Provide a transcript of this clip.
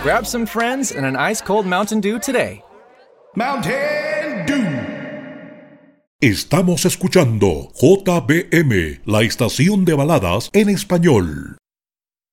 grab some friends and an ice-cold Mountain Dew today. Mountain Dew. Estamos escuchando JBM, la estación de baladas en español.